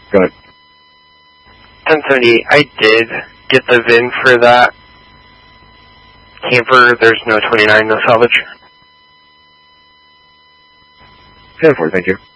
Go ahead. 1070, I did get the VIN for that camper. There's no 29, no salvage. 10-4, thank you.